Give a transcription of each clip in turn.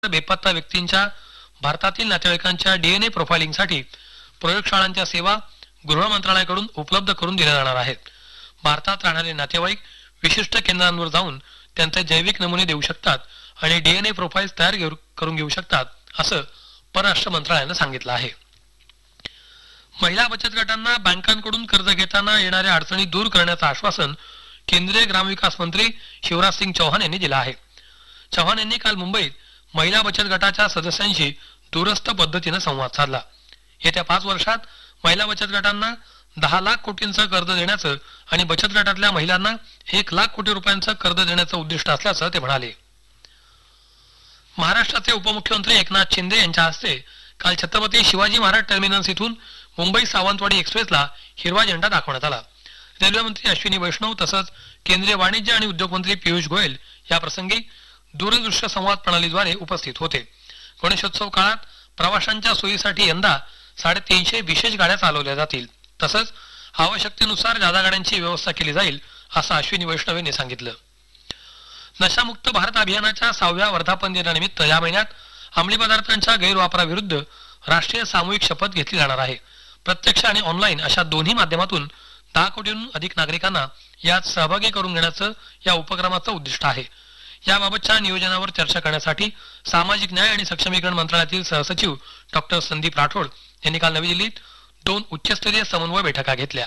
बेपत्ता व्यक्तींच्या भारतातील नातेवाईकांच्या डीएनए प्रोफाइलिंगसाठी प्रयोगशाळांच्या सेवा गृह मंत्रालयाकडून उपलब्ध करून दिल्या जाणार आहेत. भारतात राहणारे नातेवाईक विशिष्ट केंद्रांवर जाऊन त्यांचे जैविक नमुने देऊ शकतात आणि डीएनए प्रोफाइल्स तयार करून घेऊ शकतात, असं परराष्ट्र मंत्रालयानं सांगितलं आहे. महिला बचत गटांना बँकांकडून कर्ज घेताना येणाऱ्या अडचणी दूर करण्याचं आश्वासन केंद्रीय ग्रामविकास मंत्री शिवराज सिंग चौहान यांनी दिलं आहे. चौहान यांनी काल मुंबईत महिला बचत गटाच्या सदस्यांशी दूरस्थ पद्धतीनं संवाद साधला. येत्या 5 वर्षात महिला बचत गटांना 10 लाख कोटींचं कर्ज देण्याचं आणि बचत गटातल्या महिलांना 1 लाख कोटी रुपयांचं कर्ज देण्याचं उद्दिष्ट असल्याचं ते म्हणाले. महाराष्ट्राचे उपमुख्यमंत्री एकनाथ शिंदे यांच्या हस्ते काल छत्रपती शिवाजी महाराज टर्मिनस इथून मुंबई सावंतवाडी एक्सप्रेसला हिरवा झेंडा दाखवण्यात आला. रेल्वे मंत्री अश्विनी वैष्णव तसंच केंद्रीय वाणिज्य आणि उद्योग मंत्री पियुष गोयल या प्रसंगी दूरदृश्य संवाद प्रणालीद्वारे उपस्थित होते. गणेशोत्सव काळात प्रवाशांच्या सोयीसाठी यंदा 350 विशेष गाड्या चालवल्या जातील. तसंच आवश्यकतेनुसार जादा गाड्यांची व्यवस्था केली जाईल, असं अश्विनी वैष्णव यांनी सांगितलं. नशामुक्त भारत अभियानाच्या 6व्या वर्धापन दिनानिमित्त या महिन्यात अंमली पदार्थांच्या गैरवापराविरुद्ध राष्ट्रीय सामूहिक शपथ घेतली जाणार आहे. प्रत्यक्ष आणि ऑनलाईन अशा दोन्ही माध्यमातून 10 कोटींहून अधिक नागरिकांना यात सहभागी करून घेण्याचं या उपक्रमाचं उद्दिष्ट आहे. याबाबतच्या नियोजनावर चर्चा करण्यासाठी सामाजिक न्याय आणि सक्षमीकरण मंत्रालयातील सहसचिव डॉक्टर संदीप राठोड यांनी काल नवी दिल्लीत 2 उच्चस्तरीय समन्वय बैठका घेतल्या.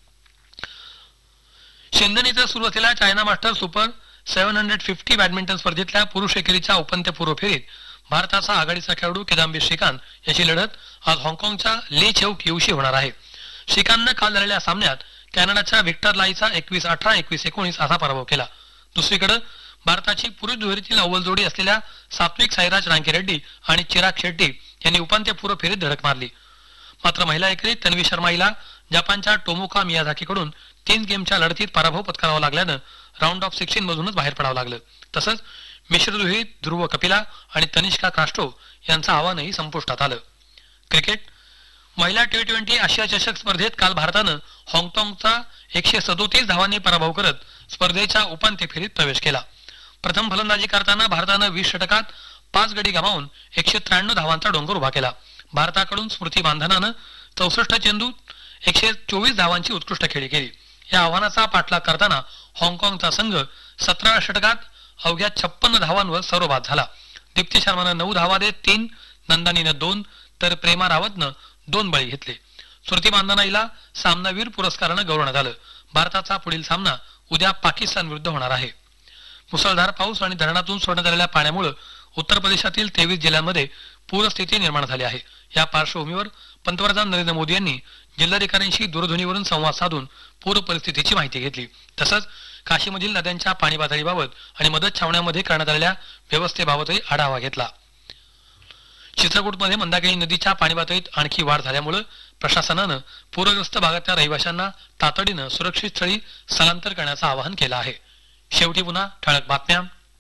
शेंदण इथं सुरू असलेल्या चायना मास्टर सुपर 750 बॅडमिंटन स्पर्धेतल्या पुरुष एकेरीच्या उपांत्यपूर्व फेरीत भारताचा आघाडीचा खेळाडू किदांबी श्रीकांत याची लढत आज हाँगकाँगच्या ले छेऊक येऊशी होणार आहे. श्रीकांतनं काल झालेल्या सामन्यात कॅनडाच्या व्हिक्टर लाईचा 21-18, 21-19 असा पराभव केला. दुसरीकडे भारताची पुरुष दुहेरीतील अव्वल जोडी असलेल्या सात्विक साईराज रांकीरेड्डी आणि चिराग शेट्टी यांनी उपांत्यपूर्व फेरीत धडक मारली. मात्र महिला एकेरीत तन्वी शर्मा हिला जपानच्या टोमोका मियाझाकीकडून 3 गेमच्या लढतीत पराभव पत्करावा लागल्यानं राऊंड ऑफ 16 मधूनच बाहेर पडावं लागलं. तसंच मिश्र दुहेरीत ध्रुव कपिला आणि तनिष्का क्रास्टो यांचं आव्हानही संपुष्टात आलं. क्रिकेट महिला T20 आशिया चषक स्पर्धेत काल भारतानं हाँगकाँगचा 137 धावांनी पराभव करत स्पर्धेच्या उपांत्य फेरीत प्रवेश केला. प्रथम फलंदाजी करताना भारतानं 20 षटकात 5 गडी गमावून 193 धावांचा डोंगर उभा केला. भारताकडून स्मृती मानधनानं 64 चेंडूत 124 धावांची उत्कृष्ट खेळी केली. या आव्हानाचा पाठलाग करताना हाँगकाँगचा संघ 17व्या षटकात अवघ्या 56 धावांवर सर्वबाद झाला. दीप्ती शर्मानं 9 धावा देत 3, नंदानीनं 2 तर प्रेमा रावतनं 2 बळी घेतले. स्मृती मानधना हिला सामनावीर पुरस्कारानं गौरवण्यात आलं. भारताचा पुढील सामना उद्या पाकिस्तान विरुद्ध होणार आहे. मुसळधार पाऊस आणि धरणातून सोडण्यात आलेल्या पाण्यामुळे उत्तर प्रदेशातील 23 जिल्ह्यांमध्ये पूरस्थिती निर्माण झाली आहे. या पार्श्वभूमीवर पंतप्रधान नरेंद्र मोदी यांनी जिल्हाधिकाऱ्यांशी दूरध्वनीवरून संवाद साधून पूर परिस्थितीची माहिती घेतली. तसंच काशीमधील नद्यांच्या पाणी पातळीबाबत आणि मदत छावण्यांमध्ये करण्यात आलेल्या व्यवस्थेबाबतही आढावा घेतला. चित्रकूटमध्ये मंदाकिनी नदीच्या पाणी पातळीत आणखी वाढ झाल्यामुळे प्रशासनानं पूरग्रस्त भागातल्या रहिवाशांना तातडीनं सुरक्षित स्थळी स्थलांतर करण्याचं आवाहन केलं आहे. शेवटी पुन्हा ठळक बातम्या.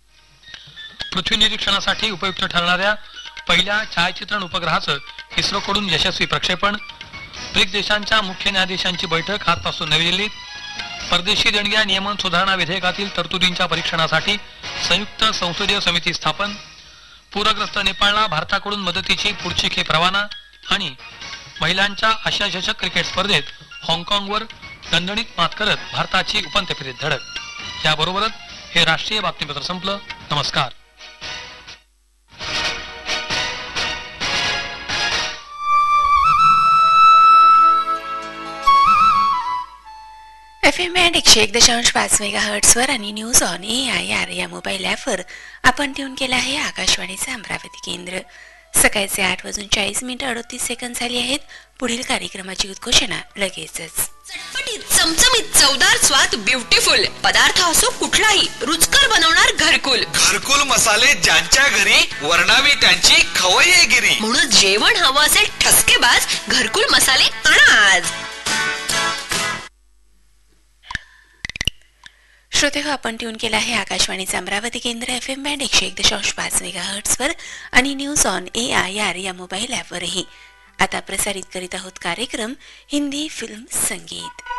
पृथ्वी निरीक्षणासाठी उपयुक्त ठरणाऱ्या पहिल्या छायाचित्रण उपग्रहाचं इस्रोकडून यशस्वी प्रक्षेपण. ब्रिक्स देशांच्या मुख्य न्यायाधीशांची बैठक आजपासून नवी दिल्लीत. परदेशी देणग्या नियमन सुधारणा विधेयकातील तरतुदींच्या परीक्षणासाठी संयुक्त संसदीय समिती स्थापन. पूरग्रस्त नेपाळला भारताकडून मदतीची पुढची खेप रवाना. आणि महिलांच्या आशिया चषक क्रिकेट स्पर्धेत हाँगकाँगवर दणदणीत मात करत भारताची उपांत्य फेरीत धडक. याबरोबरच हे राष्ट्रीय बातमीपत्र संपलं. नमस्कार. FM बँड 101.5 मेगाहर्ट्झवर आणि न्यूज ऑन AIR या मोबाईल ॲपवर आपण ट्यून केला आहे आकाशवाणीचे अमरावती केंद्र. सकाळचे 8:40 झाली आहेत. पुढील कार्यक्रमाची उद्घोषणा लगेचच. चटपटीत चमचमीत चवदार स्वाद ब्युटिफुल पदार्थ असो कुठलाही रुचकर बनवणार घरकुल मसाले ज्यांच्या घरी वर्णावी त्यांची खवय्येगिरी. म्हणून जेवण हवं असेल ठसकेबाज घरकुल मसाले आणा आज. श्रोते हो, आपण ट्यून केला आहे आकाशवाणीचे अमरावती केंद्र FM बँड 101.5 मेगाहर्ट्झवर आणि न्यूज ऑन AIR या मोबाईल ॲपवरही. आता प्रसारित करीत आहोत कार्यक्रम हिंदी फिल्म संगीत.